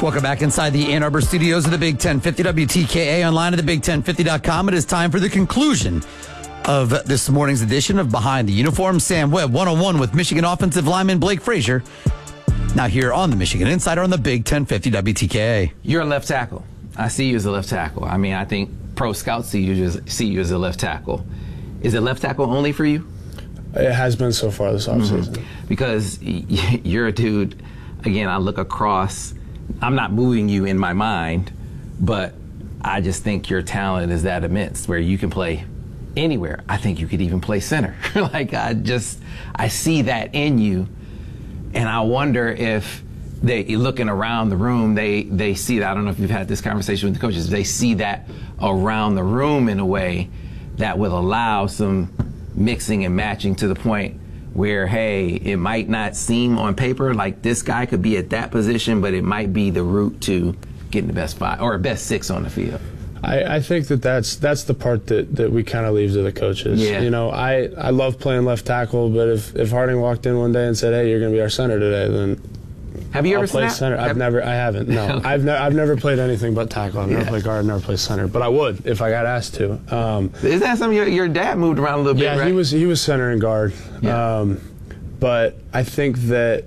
Welcome back inside the Ann Arbor studios of the Big 1050 WTKA, online at thebig1050.com. It is time for the conclusion of this morning's edition of Behind the Uniform. Sam Webb, 101 with Michigan offensive lineman Blake Frazier. Now here on the Michigan Insider on the Big 1050 WTKA. You're a left tackle. I see you as a left tackle. I mean, I think pro scouts see you as a left tackle. Is it left tackle only for you? It has been so far this offseason. Because you're a dude, again, I look across, I'm not moving you in my mind, but I just think your talent is that immense where you can play anywhere. I think you could even play center. I see that in you, and I wonder if looking around the room, they see that. I don't know if you've had this conversation with the coaches. They see that around the room in a way that will allow some mixing and matching to the point where, hey, it might not seem on paper like this guy could be at that position, but it might be the route to getting the best 5 or best 6 on the field. I think that's the part that we kind of leave to the coaches. Yeah. You know, I love playing left tackle, but if Harding walked in one day and said, hey, you're going to be our center today, then have you I'll ever play center. I haven't. No, I've never played anything but tackle. I've never played guard. Never played center. But I would if I got asked to. Is that something your dad moved around a little bit? Yeah, right? he was center and guard. Yeah. But I think that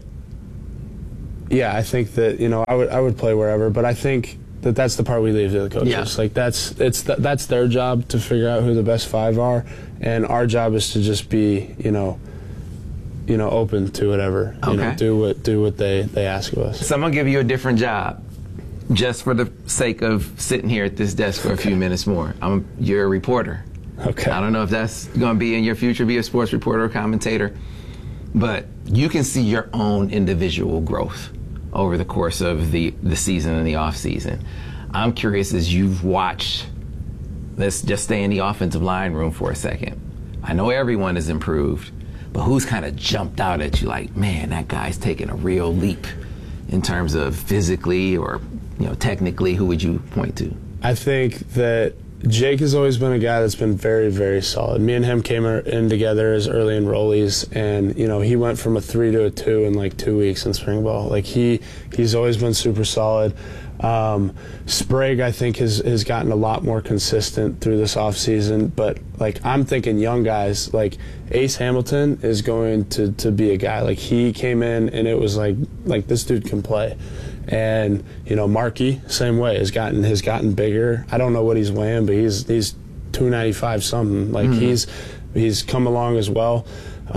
you know I would play wherever. But I think that's the part we leave to the coaches. Yeah. Like that's their job to figure out who the best 5 are, and our job is to just be you know open to whatever. Okay. You know, do what they ask of us. So I'm gonna give you a different job, just for the sake of sitting here at this desk for a few minutes more. You're a reporter. Okay. I don't know if that's gonna be in your future, be a sports reporter or commentator, but you can see your own individual growth over the course of the season and the off season. I'm curious, as you've watched, let's just stay in the offensive line room for a second. I know everyone has improved, but who's kind of jumped out at you like, man, that guy's taking a real leap in terms of physically or technically? Who would you point to? I think that Jake has always been a guy that's been very, very solid. Me and him came in together as early enrollees, and he went from a 3 to a 2 in like 2 weeks in spring ball. Like he's always been super solid. Sprague, I think, has gotten a lot more consistent through this offseason, but like I'm thinking young guys like Ace Hamilton is going to be a guy. Like he came in and it was like this dude can play. And Markey, same way, has gotten bigger. I don't know what he's weighing, but he's 295 something. Like he's come along as well.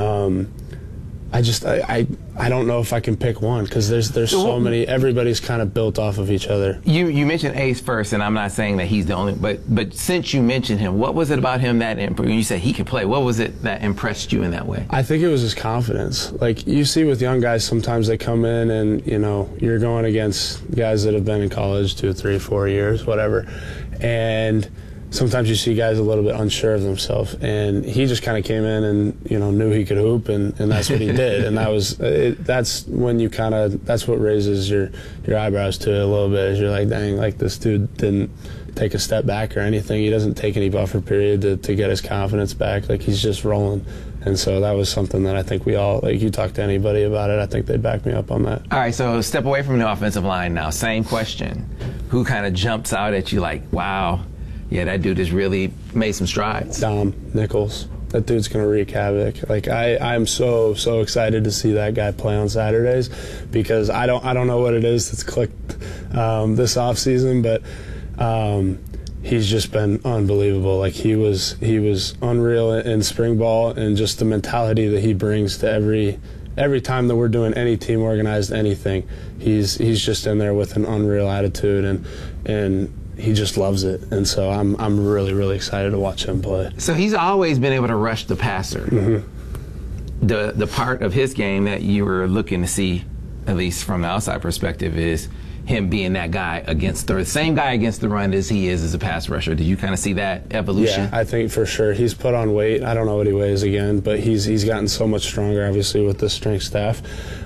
I don't know if I can pick one because there's so many. Everybody's kind of built off of each other. You mentioned Ace first, and I'm not saying that he's the only, but since you mentioned him, what was it about him that when you said he could play? What was it that impressed you in that way? I think it was his confidence. Like you see with young guys, sometimes they come in and you're going against guys that have been in college 2, 3, 4 years, whatever, and sometimes you see guys a little bit unsure of themselves, and he just kind of came in and knew he could hoop, and that's what he did, and that's when that's what raises your eyebrows to it a little bit, is you're like, dang, like this dude didn't take a step back or anything. He doesn't take any buffer period to get his confidence back. Like he's just rolling. And so that was something that I think we all, like you talk to anybody about it, I think they'd back me up on that. All right, so step away from the offensive line now. Same question. Who kind of jumps out at you like, wow, yeah, that dude has really made some strides? Dom Nichols. That dude's going to wreak havoc. Like I'm so excited to see that guy play on Saturdays, because I don't know what it is that's clicked this offseason, but he's just been unbelievable. Like he was unreal in spring ball, and just the mentality that he brings to every time that we're doing any team organized anything, he's just in there with an unreal attitude, and he just loves it. And so I'm really, really excited to watch him play. So he's always been able to rush the passer. Mm-hmm. The part of his game that you were looking to see, at least from the outside perspective, is him being that guy against the same guy against the run as he is as a pass rusher. Did you kind of see that evolution? Yeah, I think for sure. He's put on weight. I don't know what he weighs again, but he's gotten so much stronger, obviously, with the strength staff.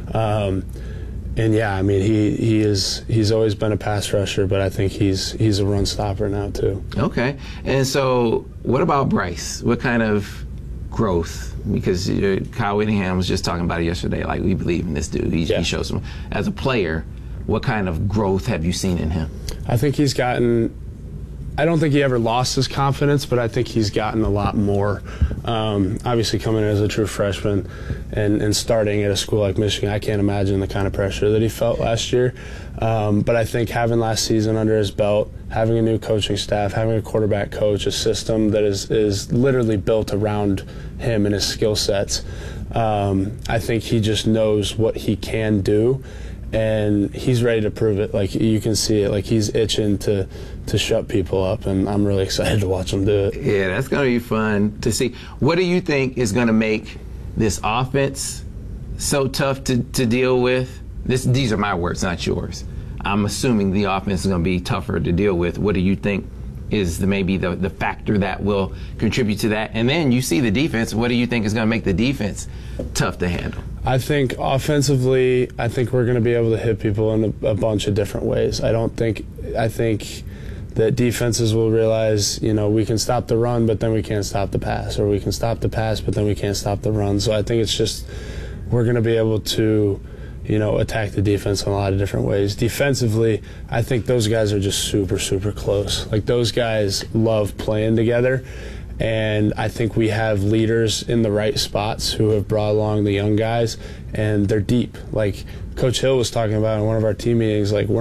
And yeah, I mean, he's always been a pass rusher, but I think he's a run stopper now too. Okay. And so what about Bryce? What kind of growth? Because Kyle Whittingham was just talking about it yesterday. Like, we believe in this dude. He shows some as a player. What kind of growth have you seen in him? I think he's gotten, I don't think he ever lost his confidence, but I think he's gotten a lot more. Obviously, coming in as a true freshman and starting at a school like Michigan, I can't imagine the kind of pressure that he felt last year. But I think having last season under his belt, having a new coaching staff, having a quarterback coach, a system that is literally built around him and his skill sets, I think he just knows what he can do. And he's ready to prove it. Like, you can see it. Like, he's itching to shut people up, and I'm really excited to watch him do it. Yeah, that's going to be fun to see. What do you think is going to make this offense so tough to deal with? These are my words, not yours. I'm assuming the offense is going to be tougher to deal with. What do you think is maybe the factor that will contribute to that? And then you see the defense. What do you think is going to make the defense tough to handle? I think offensively, I think we're going to be able to hit people in a bunch of different ways. I think that defenses will realize, we can stop the run, but then we can't stop the pass, or we can stop the pass, but then we can't stop the run. So I think it's just, we're going to be able to, attack the defense in a lot of different ways. Defensively, I think those guys are just super, super close. Like, those guys love playing together. And I think we have leaders in the right spots who have brought along the young guys, and they're deep. Like Coach Hill was talking about in one of our team meetings, like, we're